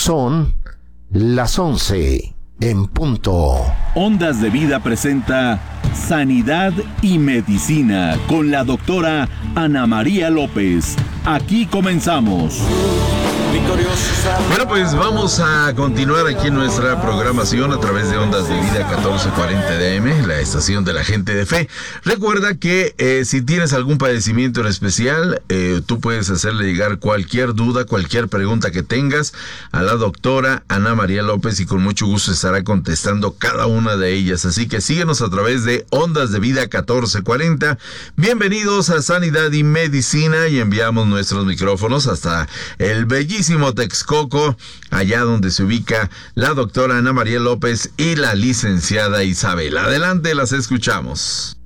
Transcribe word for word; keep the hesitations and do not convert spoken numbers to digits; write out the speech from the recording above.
Son las once en punto. Ondas de Vida presenta Sanidad y Medicina con la doctora Ana María López. Aquí comenzamos. Bueno, pues vamos a continuar aquí en nuestra programación a través de Ondas de Vida catorce cuarenta D M, la estación de la gente de fe. Recuerda que eh, si tienes algún padecimiento en especial, eh, tú puedes hacerle llegar cualquier duda, cualquier pregunta que tengas a la doctora Ana María López y con mucho gusto estará contestando cada una de ellas. Así que síguenos a través de Ondas de Vida catorce cuarenta. Bienvenidos a Sanidad y Medicina y enviamos nuestros micrófonos hasta el bellísimo Texcoco, allá donde se ubica la doctora Ana María López y la licenciada Isabel. Adelante, las escuchamos.